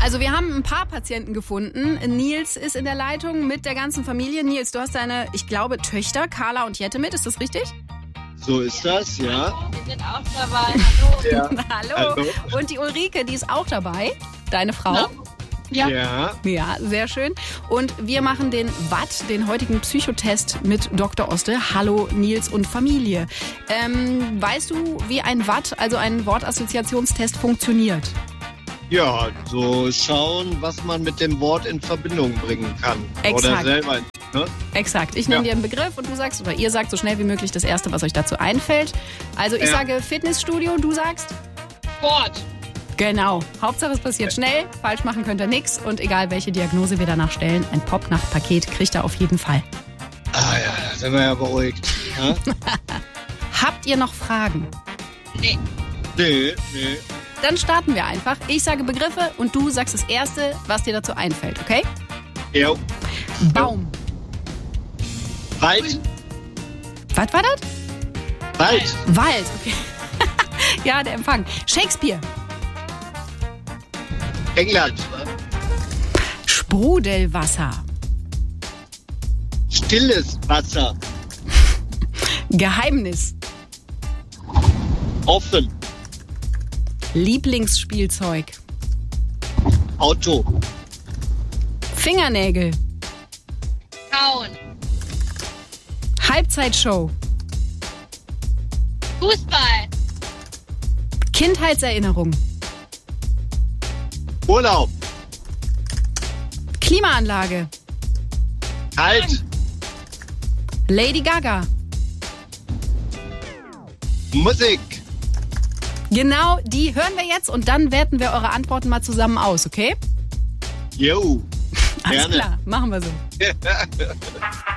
Also wir haben ein paar Patienten gefunden. Nils ist in der Leitung mit der ganzen Familie. Nils, du hast deine, ich glaube, Töchter, Carla und Jette mit. Ist das richtig? So ist das, ja. Wir sind auch dabei. Hallo. Ja. Hallo. Und die Ulrike, die ist auch dabei. Deine Frau. Ja. Ja, sehr schön. Und wir machen den Watt, den heutigen Psychotest mit Dr. Oste. Hallo Nils und Familie. Weißt du, wie ein Watt, also ein Wortassoziationstest, funktioniert? Ja, so schauen, was man mit dem Wort in Verbindung bringen kann. Exakt. Oder selber, ne? Exakt. Ich nenne dir einen Begriff und du sagst, oder ihr sagt so schnell wie möglich das Erste, was euch dazu einfällt. Also ich sage Fitnessstudio, du sagst? Sport. Genau. Hauptsache es passiert schnell. Falsch machen könnt ihr nichts. Und egal, welche Diagnose wir danach stellen, ein Popnacht-Paket kriegt ihr auf jeden Fall. Ah ja, da sind wir ja beruhigt. Ja? Habt ihr noch Fragen? Nee. Nee. Dann starten wir einfach. Ich sage Begriffe und du sagst das Erste, was dir dazu einfällt, okay? Ja. Baum. Wald. Was war das? Wald. Wald, okay. Ja, der Empfang. Shakespeare. England. Sprudelwasser. Stilles Wasser. Geheimnis. Offen. Lieblingsspielzeug. Auto. Fingernägel. Kauen. Halbzeitshow. Fußball. Kindheitserinnerung. Urlaub. Klimaanlage. Kalt. Lady Gaga. Musik. Genau, die hören wir jetzt und dann werten wir eure Antworten mal zusammen aus, okay? Jo. Alles Gerne. klar, machen wir so.